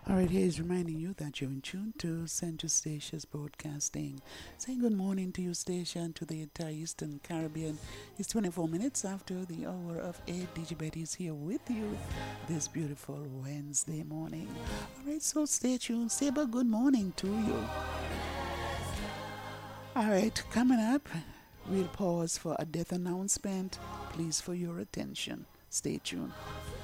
All right, here's reminding you that you're in tune to Central Stations Broadcasting. Saying good morning to your station, to the entire Eastern Caribbean. It's 24 minutes after the hour of 8. DJ Betty is here with you this beautiful Wednesday morning. All right, so stay tuned. Say a good morning to you. All right, coming up, we'll pause for a death announcement. Please, for your attention. Stay tuned.